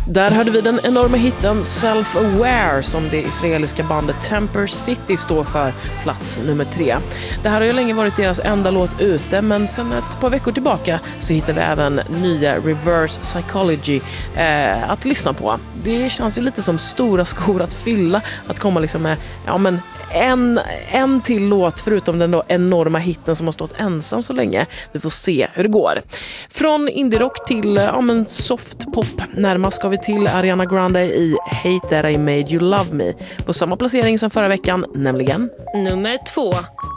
Där hörde vi den enorma hitten Self-Aware som det israeliska bandet Temper City står för, plats nummer 3. Det här har ju länge varit deras enda låt ute, men sen ett par veckor tillbaka så hittade vi även nya Reverse Psychology att lyssna på. Det känns ju lite som stora skor att fylla, att komma liksom med en till låt förutom den då enorma hitten som har stått ensam så länge. Vi får se hur det går. Från indie-rock till soft-pop. Närmast ska vi till Ariana Grande i Hate That I Made You Love Me. På samma placering som förra veckan, nämligen nummer 2.